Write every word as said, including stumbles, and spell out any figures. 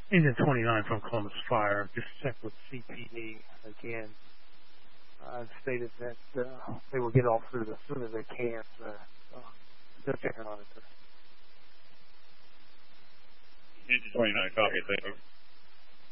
Engine twenty-nine from Columbus Fire. Just checked with C P D again. Uh, stated that uh, they will get all through as soon as they can. Uh, uh, they're checking on it. Engine twenty-nine, copy. Thank you.